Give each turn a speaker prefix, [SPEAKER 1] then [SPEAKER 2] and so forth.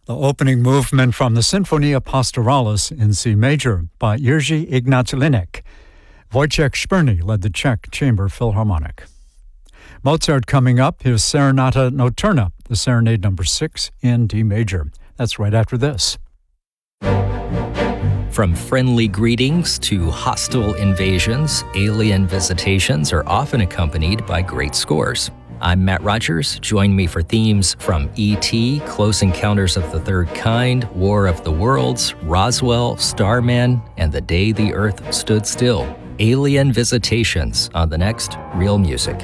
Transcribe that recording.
[SPEAKER 1] The opening movement from the Sinfonia Pastoralis in C major by Jerzy Ignaz Linek. Wojciech Szperny led the Czech Chamber Philharmonic. Mozart coming up, his Serenata Notturna, the Serenade No. 6 in D major. That's right after this.
[SPEAKER 2] From friendly greetings to hostile invasions, alien visitations are often accompanied by great scores. I'm Matt Rogers. Join me for themes from E.T., Close Encounters of the Third Kind, War of the Worlds, Roswell, Starman, and The Day the Earth Stood Still. Alien visitations on the next Real Music.